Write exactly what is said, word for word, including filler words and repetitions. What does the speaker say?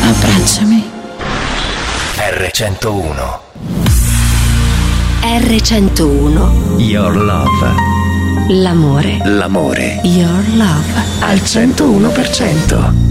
Abbracciami. erre centouno. erre centouno. Your love. L'amore. L'amore. Your love. Al centouno per cento.